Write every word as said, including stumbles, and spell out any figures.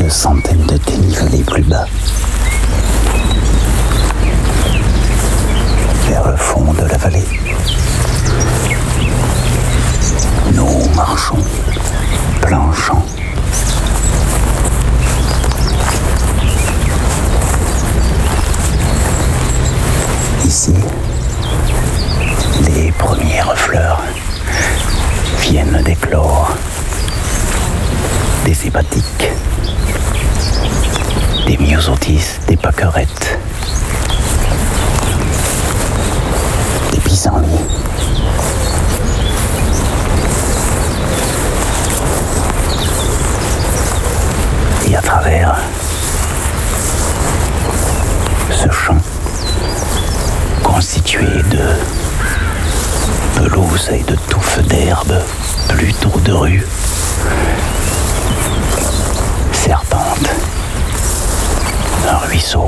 quelques centaines de dénivelés plus bas, vers le fond de la vallée, nous marchons plein champ. Ici, les premières fleurs viennent d'éclore. Des hépatiques, des myosotis, des pâquerettes, des pissenlits. Et à travers ce champ constitué de pelouse et de touffes d'herbe, plutôt de rue, serpente un ruisseau.